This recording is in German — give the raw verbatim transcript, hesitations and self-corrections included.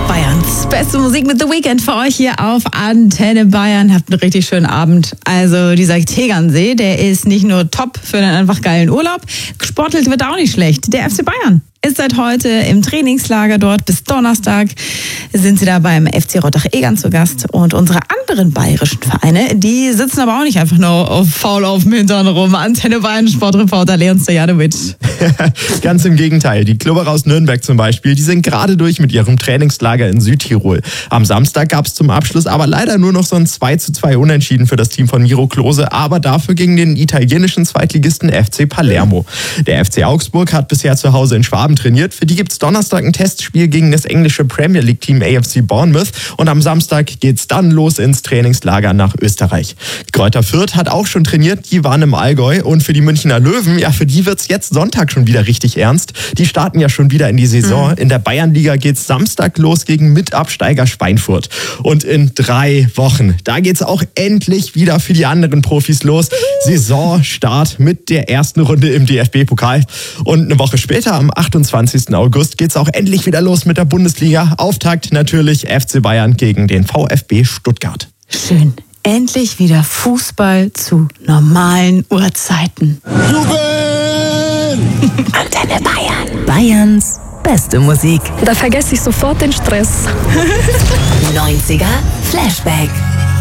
Bayerns beste Musik mit The Weeknd für euch hier auf Antenne Bayern. Habt einen richtig schönen Abend. Also dieser Tegernsee, der ist nicht nur top für einen einfach geilen Urlaub, gesportelt wird auch nicht schlecht. Der F C Bayern ist seit heute im Trainingslager dort. Bis Donnerstag sind sie da beim F C Rottach-Egern zu Gast. Und unsere anderen bayerischen Vereine, die sitzen aber auch nicht einfach nur auf, faul auf dem Hintern rum. Antenne Bayern Sportreporter Leon Stojanovic. Ganz im Gegenteil. Die Klubber aus Nürnberg zum Beispiel, die sind gerade durch mit ihrem Trainingslager in Südtirol. Am Samstag gab es zum Abschluss aber leider nur noch so ein zwei zu zwei Unentschieden für das Team von Miro Klose, aber dafür gegen den italienischen Zweitligisten F C Palermo. Der F C Augsburg hat bisher zu Hause in Schwaben trainiert. Für die gibt es Donnerstag ein Testspiel gegen das englische Premier League Team A F C Bournemouth und am Samstag geht's dann los ins Trainingslager nach Österreich. Kräuter Fürth hat auch schon trainiert, die waren im Allgäu und für die Münchner Löwen, ja für die wird's jetzt Sonntag schon wieder richtig ernst. Die starten ja schon wieder in die Saison. Mhm. In der Bayernliga geht's Samstag los gegen Mitabsteiger Schweinfurt und in drei Wochen, da geht's auch endlich wieder für die anderen Profis los. Saisonstart mit der ersten Runde im D F B-Pokal und eine Woche später am achtundzwanzigsten August geht's auch endlich wieder los mit der Bundesliga. Auftakt natürlich F C Bayern gegen den VfB Stuttgart. Schön. Endlich wieder Fußball zu normalen Uhrzeiten. Jubel! Antenne Bayern. Bayerns beste Musik. Da vergesse ich sofort den Stress. neunziger Flashback.